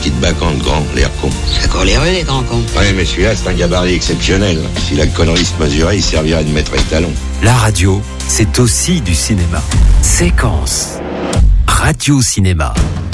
petite bacante, grand, l'air con. C'est encore les rues, les grands cons. Ouais, mais celui-là, c'est un gabarit exceptionnel. Si la connerie se mesurait, il servirait de maître étalon. La radio, c'est aussi du cinéma. Séquence. Radio Cinéma.